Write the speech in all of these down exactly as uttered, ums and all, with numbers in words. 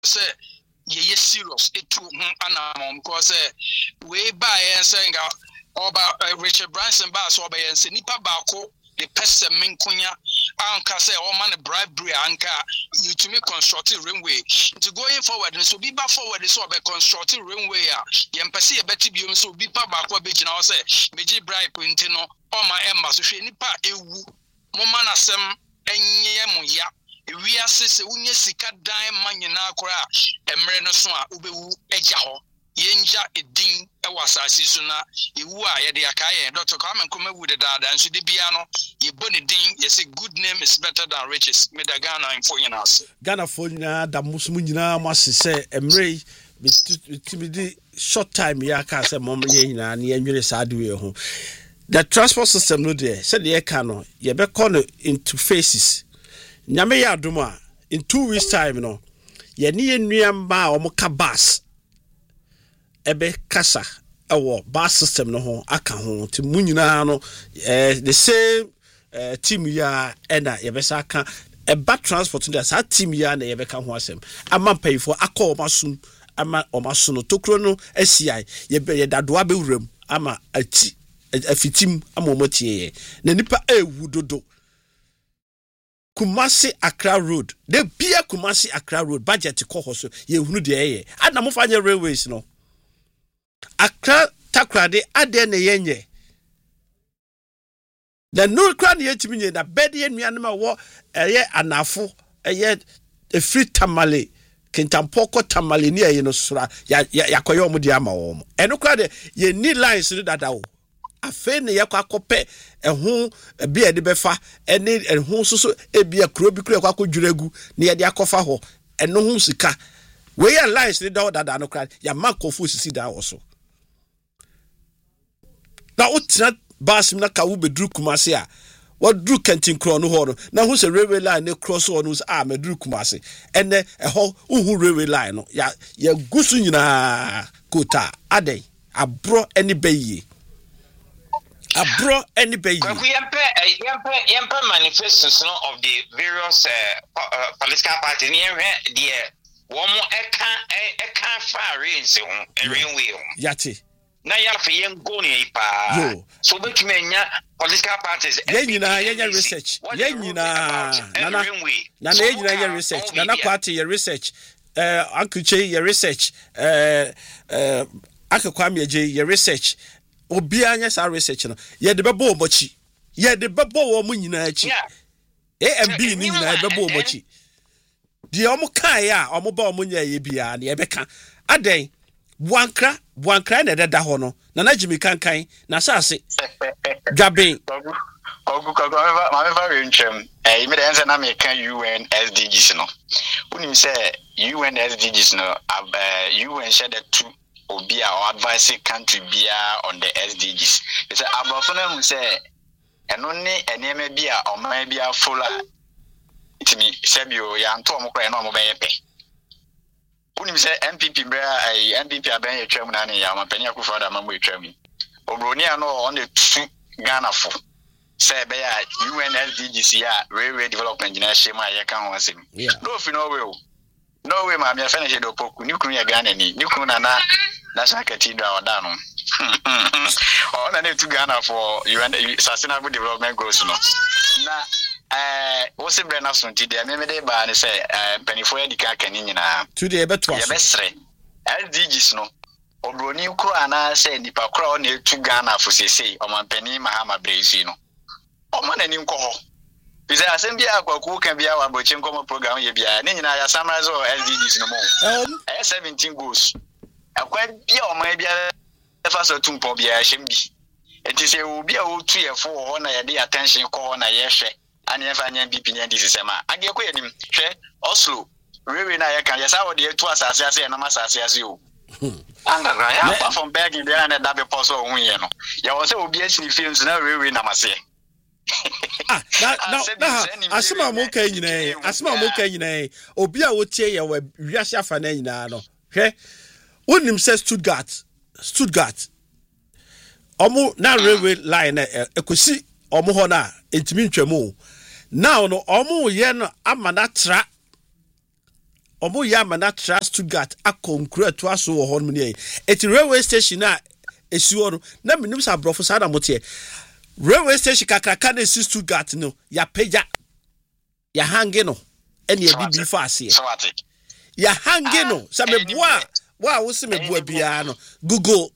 say ye serious it to anamon because way by and saying about Richard Branson Bass or by and Nipa Bako the person Minkunya anka say all man bribery anka you to me constructive railway to going forward and so be back forward so be constructive railway yem pese e beti biom so be pa bako be gina say meji bribe ntino all my emba so hwe nipa ewu mo man asem enye mo ya we are se unye sika dan manyina akora emre no so a obewu eja ho yenja edin ewasasi so na ewu a ye de akaye Doctor Kwame Nkrumah wu de dada nso de bia no ye boni din ye say good name is better than riches me da Ghana info nyina ase Ghana fo nyina da musum nyina mo asese emre bitimi short time ya ka se mom ye nyina na ye nwere saade we ho the transport system no there said ye ka no ye be call into phases nyame ya adoma in two weeks time no ye ne enuamba a omo ka bus ebe kasa ewo bus system no ho aka ho ti munyina no eh the same uh, team ya ena ye be saka e ba transport no sa team ya na ye be ka ho asem ama payfo akọ omasun ama omasun no tokro no asiai ye be ye dadoa be wuram ama ati afitim ama omotie na nipa ewu dodo Kumasi Accra Road. The beer Kumasi Accra Road budget ko ho so ye hunu de ye. Ada mo fanya railways no. Accra Takrade ade na yenye. The no kra na yetimi nye na bed ye nuane ma wo eye anafo eye free tamale Kintampoko tamale ni ye no sura ya yakoye omo de ama wo. Eno kra de ye ni lines no dada wo. Afe ne yakwa akope ehun bia de befa ene ehun soso ebia kro bi kro yakwa akodwuregu ne ye de akofa ho eno hu sika we ya lines ne da dada no kra ya makofu sisi da wo so na utina basim na ka wo bedru Kumasi a wo dru Kentin kro no ho no na hu se railway line ne cross ho no a medru Kumasi ene eho hu railway line no ya ya gusu nyina kota adai abro eni bayi abro anybody we yempe yempe yempe manifestos no of the various uh, uh, political parties near the one more eka eka far rains on railway yati na ya fe yen go ni pa so betumenya political parties yen nyina yen research yen nyina nana nana yen nyina yen research nana party yen research uh ankuche yen research uh uh akakwame je yen research obi anya sa research no ye de bebo omochi ye de bebo wo mu nyina achi A M B ni nyina bebo omochi di omo kan ya omo ba omo nya ye bia na ye beka aden buankra buankra na deda ho no na na jimi kankan na saase dwaben kogu kogu ma me fa we ntwem eh me de ense na me kan U N S D Gs no unim say U N S D Gs no U N share the two Obia or advising country bia on the S D Gs. It's a abafuna who say and only an M B A or maybe a fuller. It's me, Sabio, Yan Tom Cray, no baby. Wouldn't say M P P bear a M P P a benny chairman and Yama Penya Kufada Mamma chairman. Obronia no on the two Ghana for. Say bear U N S D Gs, yeah, railway development in a shema, I can't want him. No, if you know, will. No way, mammy, I finished the poku, you couldn't again any, you couldn't. National Cathedral or down. All I need to Ghana for U N Sustainable Development Goals. No, now, uh, what's the brand of something? I remember they ban and say, uh, penny for the car can in today, but was best. L D Gs no, or Bronico and I say, Nipa crown near to Ghana for say, or my penny Mahama Brazino. Oh, man, and you call. Is a assembly who can be our Bochin Common program? You be a Nina Summers or L D Gs no more. seventeen goals. A quite be or maybe a first or two for be a shimby. It is a will be a old three or four on a day attention call on a yes, and if I am B P N this is a man. I get quit him, share Oslo. Really, I can just out there to us as I say, and I'm as you. And I from begging there and a double puzzle win. You also be actually films now, really, Namase. Ah, now, now, asema moka nyine, asema moka nyine. Obi a wotie ya we wiase afana nyina no. Hwe. Wonim say Stuttgart, Stuttgart. Omo na railway line ekosi omo ho na entimi ntwemu. Now no omo ye no amana tra omo ya mana trust Stuttgart akonkura to aso wo hon me eti railway station a esi no na menim sa brofo sa na mote railway station kakraka na esi Stuttgart no ya peja ya hange no ene ya bibi fa ase ya hange no sa me boa wa wo se me boa bia no Google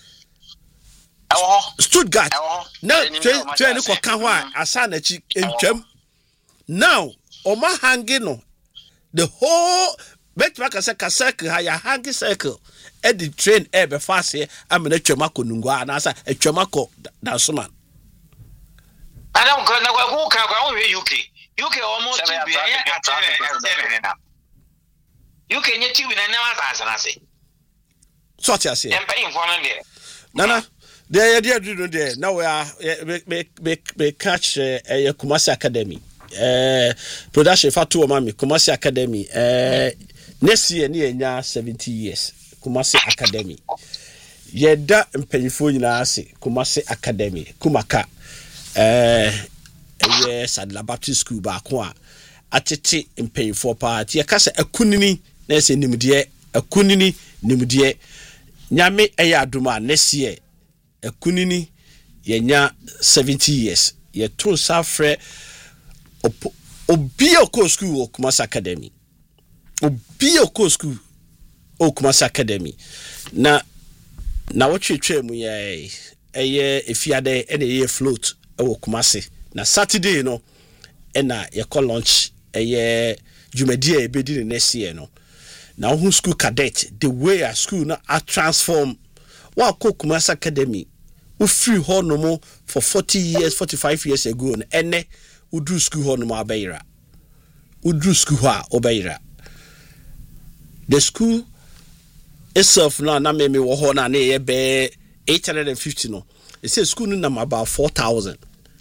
Stuttgart na train ko ka ho a asa na chi entwam now oma hange no the whole bet back as a circle ha hangi circle at the train e be fast here am na twamako nungwa na asa twamako da so man adam ko na kwa ka kwa we U K U K almost to be ya U K nye ti bi na na asa na se so ti ase em pa info no de nana there there do no there now we are me me me catch uh, Kumasi Academy eh production fatu mami Kumasi Academy eh next year ni enya seventy years Kumasi Academy yeda mpanyifo nyina ase Kumasi Academy Kumaka eh eye Sadla Baptist School ba ko a atete mpanyifo pa tie kasa akunini na ese nimde akunini nimde nyame eya aduma next year akunini yenya seventy years ye to safre obi oko school o Kumasi Academy obi oko school o Kumasi Academy na na wotwetwe mu ye eye efiade ene ye float e wo Kumasi na Saturday no ena ye call launch eye jumadi e be di next year no na who school cadet the way a school na a transform wa ko Kumasi Academy u free ho no mo for forty years forty-five years ago no ene udru school ho no ma abayira udru school ha obayira the school itself na na me me wo ho na na ye be eight hundred fifty no it say school no na about four thousand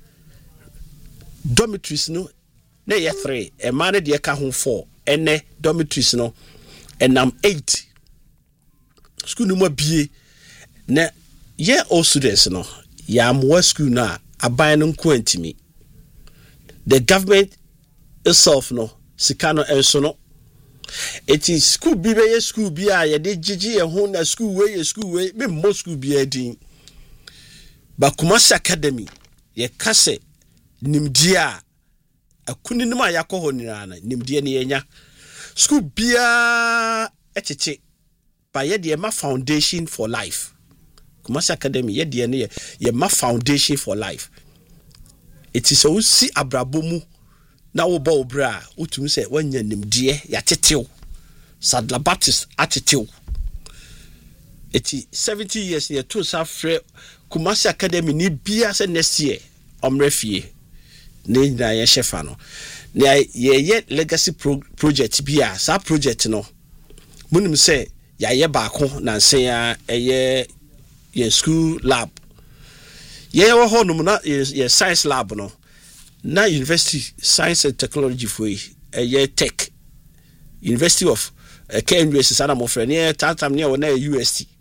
dormitories no na ye three e man de ka ho four ene dormitories no enam eight school no ma bie na ye all students no ya mo school na aban no kwantimi the government itself no sikano enso no it is school bi be school bi a ye de gigi ye ho na school we ye school we me mo school bi adin ba Kumasi Academy ye kase nimdia akuni nima yakọ ho nina nimdia ne yenya school bia echeche ba ye de ma foundation for life Kumasi Academy ye de ne ye ma foundation for life. It is so si abrabomu na wo ba obra utumi se wanya nimdie ya tetew Sadla Baptist atetew eti seventy years ye to safre Kumasi Academy ni bia se next year omrefie ne na ye shefa no na ye ye legacy pro project bia sa project no munim se ya ye ba ko na nsen ya eye ye school lab ye wo ho no na ye science lab no na university science and technology for ye tech University of uh, K N U S sana mo frɛ ne tatam ne wona U S T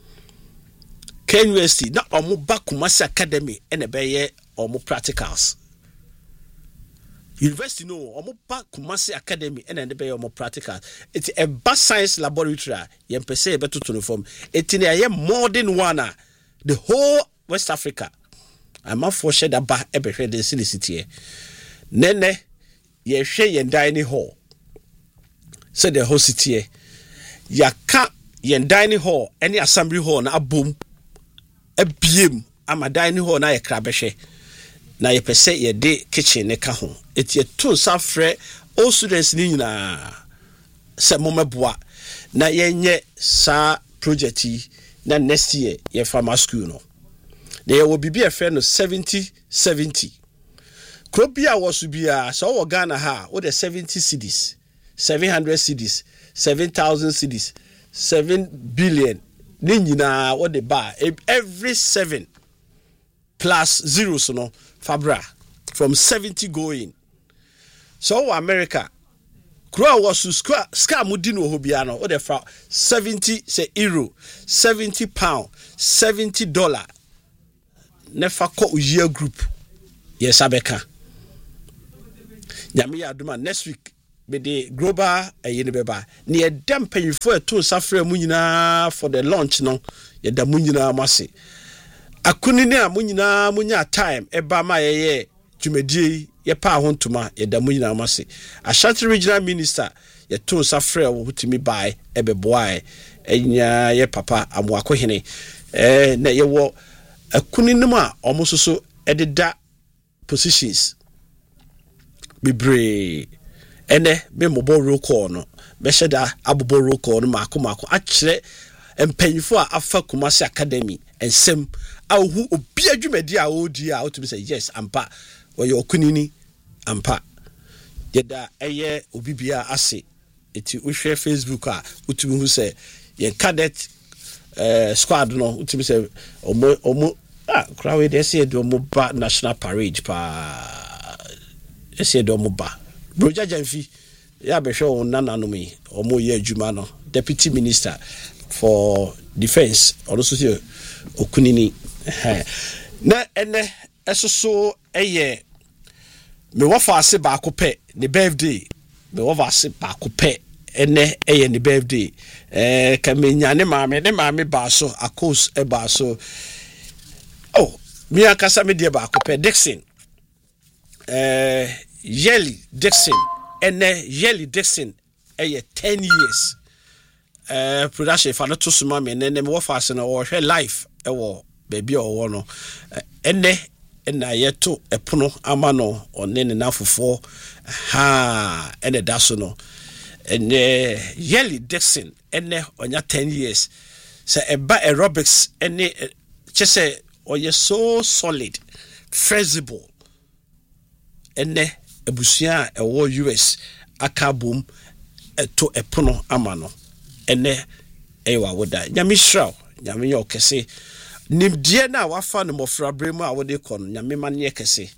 K N U S T na omo ba Kumasi Academy ene be ye omo practicals University no omo ba Kumasi Academy ene ne be ye omo practicals it a ba science laboratory ye mpese ye betoto no form it ne ye modern one the whole West Africa ama for shed aba ebe hwe de silicity nene ye hwe ye dining hall said the whole city ya ka ye dining hall any assembly hall na abom ebiem ama dining hall na ye krabehwe na ye pese ye de kitchen ne ka ho etie to safre all students ni nyina se momeboa na ye nye sa project na next year ye farmer school no there will be a friend of seventy seventy Krobia was to be a so Ghana ha with the seventy cities seven hundred cities seven thousand cities seven billion ninyina what the bar every seven plus zero so no fabra from seventy going so America Kro was to ska mudino hobiano or the fra seventy say euro seventy pound seventy dollar nefa ko year group yes abeka nyame ya aduma next week be the global a yinibeba near dampen for a two suffer munina for the launch no ye da munina masi akunini a munina munya time eba ma ye dwumadi ye pa hontuma ye da munina masi Ashanti regional minister ye two suffer wo hutimi bai ebeboae enya ye papa amoako hene eh na ye wo akunini a omososo ededa positions bibre ene me mobo roll call no be sheda abobo roll call no mako mako a kire empanyfo a afa Kumasi Academy ensem awu obi adwumadi a odi a otumi say yes ampa oye okunini ampa yeda eye obi bia ase eti wo share Facebook a otumi hu say ye cadet eh squad no otumi say omo omo ah crowd dey say do omo ba national parade pa ese do omo ba Broja Jamfi ya be show nana no me omo ye adwuma no deputy minister for defense also say okunini na ene esoso eye me wafa ase ba akopɛ ne birthday me wafa ase ba akopɛ ene eye ne birthday eh ka me nya ne maame ne maame ba so akos e ba so oh me akasa me de ba akopɛ Dixon eh Yeli Dixon ene Yeli Dixon eye ten years eh production fa no to suma me ne me wafa ase no wo hwe life e wo baby o wo no ene ena yeto epono ama no one ne nafofo ha ene daso no ene Yeli Dixon ene onya ten years se eba aerobics ene chese oye so solid feasible ene ebusia ewo U S akabum eto epono ama no ene ewa woda nyame hraw nyame yo kese nimdie na wafa no mofra bremu a wode kon nyame man ye kese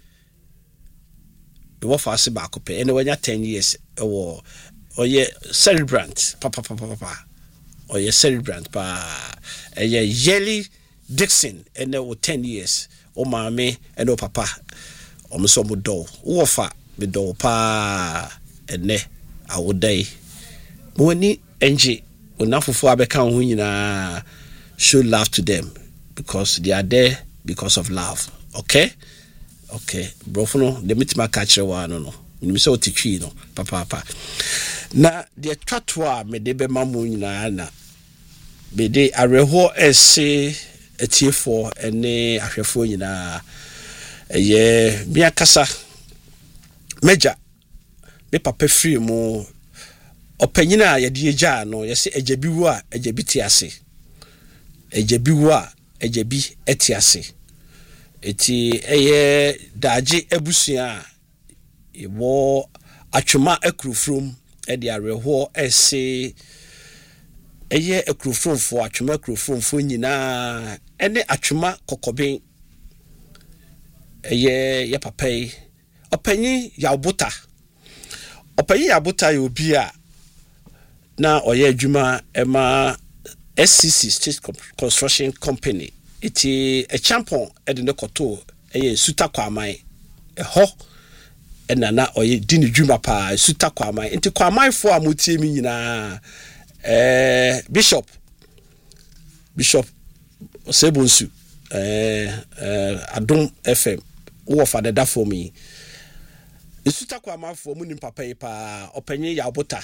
e wo fa se ba kope ene wanya ten years ewo oye celebrant papa papa papa oye celebrant pa eye Yeli Dixon ene wo ten years o maame ene o papa o mso mo do wo fa me do pa ene awodai mo ni enje onafofo abeka ho nyina show love to them because they are there because of love. Okay? Okay. Brofono, the mitima catch one no. You say otitwi no, papa papa. Na the twatwa me de be mamu nyina na. Be de areho ese etiefo ene ahwefo nyina. Eye bia kasa meja me papa free mu opanyina ye de agya no ye se agyabi wu a agyabi ti ase. Ejebi wa ejebi etiase eti eye daje ebusua ewo atwema akrufrum e de areho ese eye akrufrumfo atwema akrufrumfo nyina ene atwema kokoben eye ye papai opanyi ya obuta opanyi ya obuta ye obi a na oye adwuma ema S C C State Construction Company. It is a champion at the Koto, a Suta Kwamai, a ho, and Nana or Dini Juma pa, Suta Kwamai, into Kwamai for Mutimi na Bishop Bishop Sebunsu, Adum F M, who for the for me. The Suta Kwamai for Munim Papa pa, Openya Yabota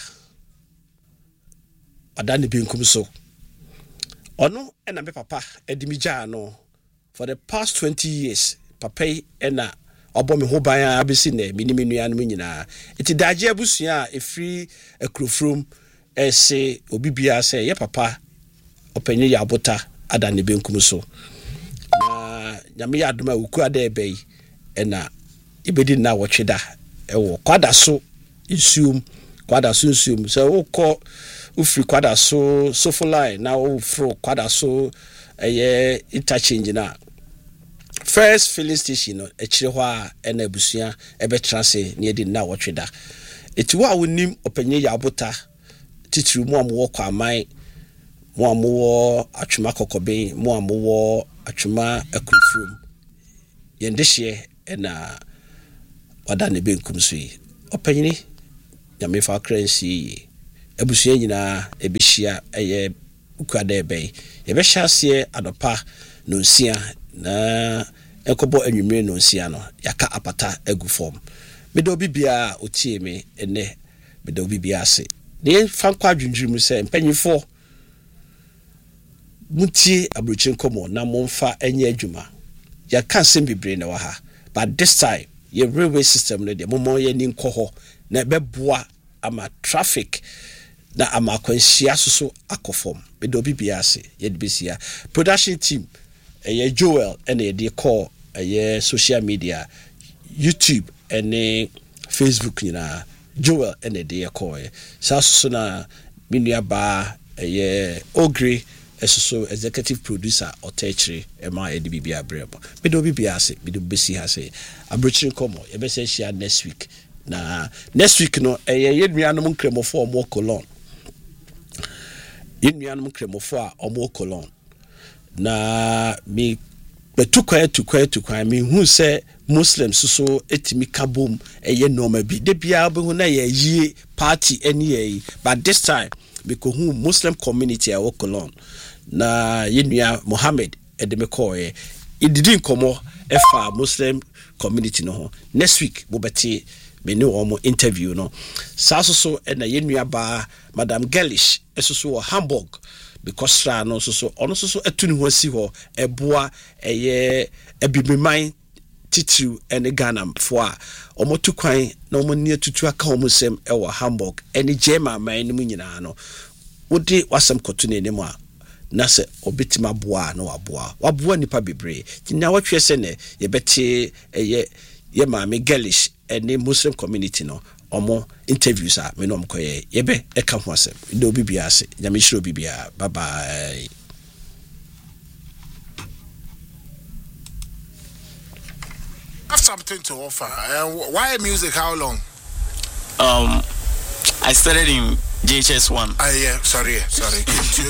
Adani Binkum so. Ono ena me papa edimija no for the past twenty years papa ena obo me ho ban abesi na minimi nua no nyina iti daje abusua efri akrofrom ese obibia se ye papa openye ya abota ada ne benkum so na nyame ya adoma wuku ada ebe ena ibedi na wotweda ewo kwada so isuum kwada so isuum so ukọ ufri kwada so so fulai na ufro kwada so eye interchange na first filling station no echire ho a ena abusua ebe trase ne edi na wotweda eti wa wonim openye ya abota titiri mu amwo kwa aman mu amwo atwema kokoben mu amwo atwema akrufrum yendehye ena wada ne benkum so yi openyini Yamefa Crency, Ebusiana, Ebishia, Eye Ukadebe, Ebeshasie, Adopa, Nunsia, na Enkobo Enume Nunsiano, Yaka Apata, Egu form. Medo Bibia, Utieme, Ene, Medo Bibiase. The Fankwa Junjum say, Penny four Muti Abruchin Como, na Monfa, Enye Juma. Ya can't seem be brain or ha, but this time, your railway system, the Momo Yen Coho, na beboa ama traffic na ama kwansia so akofom bedo bibiase ye bisia production team eh Joel and they call eh social media YouTube and Facebook nyina Joel and they call eh so na minua ba eh Ogre so executive producer Otechri ema e bibia brebo bedo bibiase bedo besi ha say abrochiri komo ye be say share next week. Na next week no eh yeduanum kremofo omo colon yeduanum kremofo a omo colon na mi betukwa tukwa tukwa mi hu se Muslims so etimi kabom eye normal bi de bia be hu na ye yi party any ye but this time because who Muslim community a colon na yedua Muhammad edeme ko e ididin komo efa Muslim community no next week bo beti me no omo interview no saso so na yenua ba Madam Gellish eso so Hamburg because ra no so so ono so so atuni ho si ho eboa eye ebibiman titu ene Ghana fo a omo tukwan na omo ne tutu aka omo sem e wo Hamburg ene jema man ni nyina no wodi wasem kotune ne mu a na se obetima boa na waboa waboa nipa bebre tina watwe se ne ye beti eye ye maame Gellish any Muslim community no omo interviews are me no mkoye yebe e ka ho asem do bibia se nyame shiro bibia bye bye. I have something to offer. Uh, why music? How long? Um, I started in J H S one. Ah, uh, yeah. Sorry, sorry.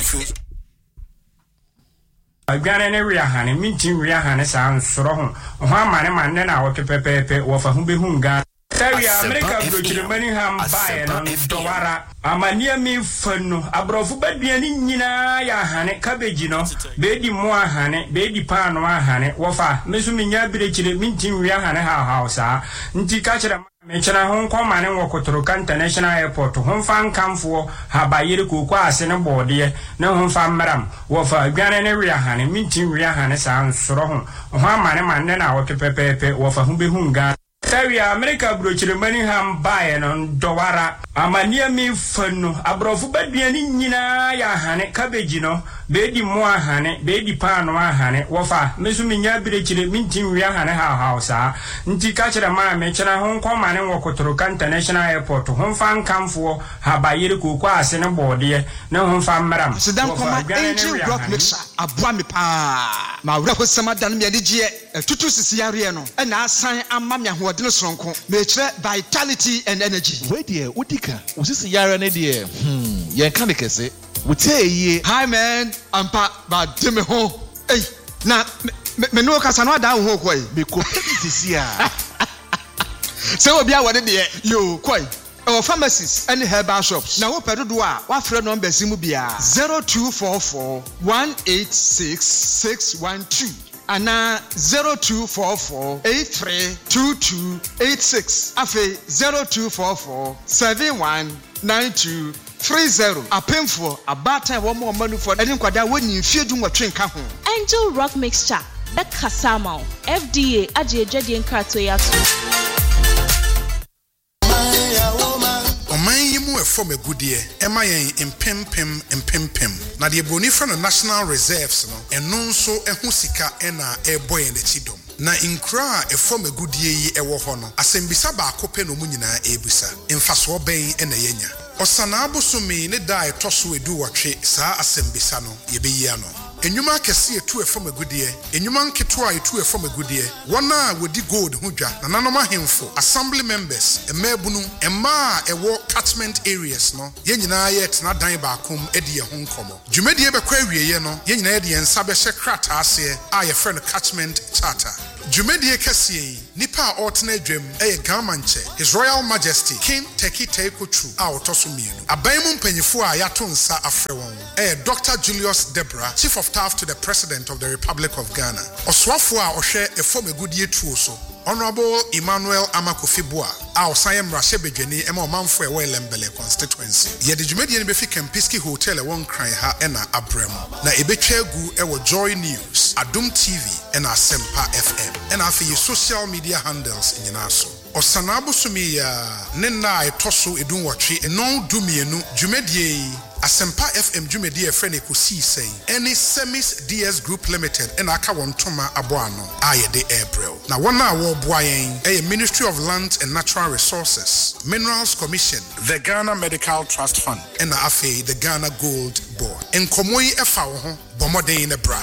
Agane ne wia hane minti wia hane sa nsoro ho ho amane mane na wo pepepepe wo fa hu be hu ga tawia America brochire mani ham bae no dowara amania mi fanu abrofu badua ni nyina ya hane cabbage no be di mo hane be di pan no hane wo fa mesu minya birechire minti wia hane ha ha sa nti ka kire mechana hon kwama ne Wokotoroka International Airport hon fan kamfo habayire kokwa ase ne bode ne hon fan maram wo fa adwane ne wia hane minti wia hane sa nsoro ho ho amane manne na wo pepepepe wo fa hu be hu nga tawia America brochire mani ham bae no dowara amania mi fanu abrofu badua ni nyina ya hane cabbage no be di mo hane be di pan no hane wo fa mesu minya birechire minti wia hane ha ha sa nti ka kire ma me kire hon kwama ne Wokotoroka International Airport hon fan kamfo habayire kokwa ase ne bode ne hon fan maram sedan koma angel rock mixer aboa me pa ma wura ko sama dan me ade je tutu sisi yare no e na asan amma me ahode no sonko me kire vitality and energy we dey udika usisi yare ne dey hmm yen kan kese wutie hi man ampa ba de me ho ei na me no kasa no ada ho ko e me ko sisi a se obi a wode de yo koi our pharmacies and herbal shops na wo pedodo a wa frɛ number simu bia zero two four four one eight six six one two ana zero two four four eight three two two eight six afi zero two four four seven one nine two three zero apemfo abata wo mo manu for any kwada woni fiedu nwotwe nka ho Angel Rock Mixture the Kasama F D A ajejeje nkrato yato e from a good year ema yen impempem impempem na de broni fra no national reserves no eno nso ehu sika ena e boy en chidom na inkra e from a good year yi ewo ho no asembisa ba akope no mu nyina ebusa emfaso ben ena yenya osana abosome ne da etoso edu wotwe saa asembisa no yebeyi ano enyuma kese etu e from a good year enyuma nketo a etu e from a good year wona wodi gold hudwa na nanoma hemfo assembly members emabunu emma ewo catchment areas no yenyina yet na dan ba akom edi ye honkomo dwumedie bekwa awieye no yenyina ye de ensa be hye krata ase a ye friend catchment charter Jumedie Kasiye, Nipa Alternate Dream, a Gamanche, His Royal Majesty, King Teki Teikochu, our Tosumienu. A Baimum Penifua Yatunsa Afrewon, a Doctor Julius Debra, Chief of Staff to the President of the Republic of Ghana. Oswafua Oshe, a former good year tuoso. Honorable Emmanuel Amakofibua, our Sayam Rashebejeni, Emo Manfwe Lembele constituency. Yet the Jumedian Befi Kempiski Hotel, a one cry ha ena Abremo. Na Ebechegu, Ewo Joy News, Adum T V, and Asempa F M. And after your social media handles in Yanaso. Osanabu Sumiya, Nena Toso Edun Wachi, and no Dumienu, Jumedie. Asempa F M Jumedi a friend ko see say any Semis D S Group Limited and aka won toma aboano aye de April. Na wona wo boayen a Ministry of Land and Natural Resources, Minerals Commission, the Ghana Medical Trust Fund, and afi the Ghana Gold Board. En komoyi efa wo ho bomoden ne bra.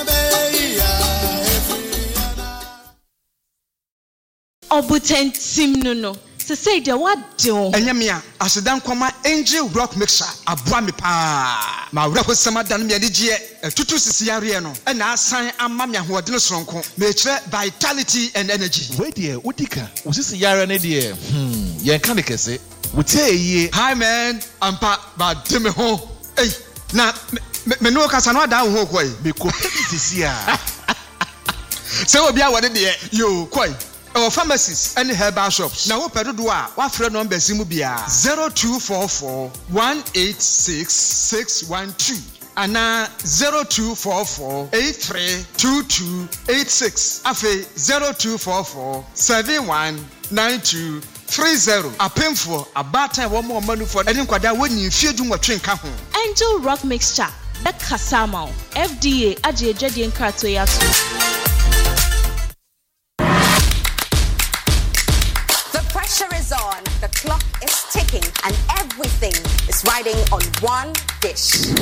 Obuten sim no no. Se say de what do? Enyamia, asedan kwama Angel Rock Mixer, aboa me pa. Ma wura hosama dan me adigye, tutu sisiare no. E na asan amma me ahoɔden soronko. Me kire vitality and energy. Wait there, udika. Usisi yare ne de. Hmm, yen kan de kese. Wote yi. Hi man, ampa ba de me ho. Hey, na me no kasa no da ho koi. Me ko sisi a. Se obi a wode de yo koi. Our pharmacies and herbal shops. Now, what do I? What friend number Zimubia zero two four four one eight six six one two and now zero two four four eight three two two eight six. Afe zero two four four seven one nine two three zero. A painful a bad time one more money for any quada when you fear doing what train come. Angel Rock Mixture. That Kasama. F D A Ajay Jadian Kratoyatu. Pressure is on, the clock is ticking, and everything is riding on one dish.